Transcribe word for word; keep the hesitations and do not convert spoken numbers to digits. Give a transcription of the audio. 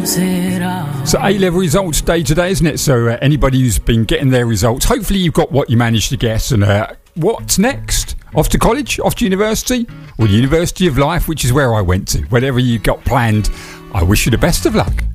So A-level results day today, isn't it? So uh, anybody who's been getting their results, hopefully you've got what you managed to guess. And uh, what's next? Off to college? Off to university? Or the University of Life, which is where I went to. Whatever you got planned, I wish you the best of luck.